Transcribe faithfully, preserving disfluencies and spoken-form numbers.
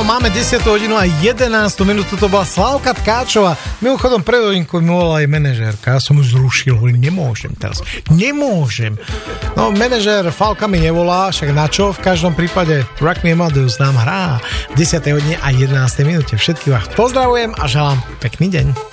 Áno, máme desiatu hodinu a jedenástu minútu, to bola Slávka Tkáčová. Mimochodom, pred hodinku mi volala aj manažérka, ja som ju zrušil, hovorím, nemôžem teraz, nemôžem. No, manažér Falka mi nevolá, však na čo? V každom prípade Rock Me Amadeus nám hrá v desiatej hodine a jedenástej minúte. Všetkých vás pozdravujem a želám pekný deň.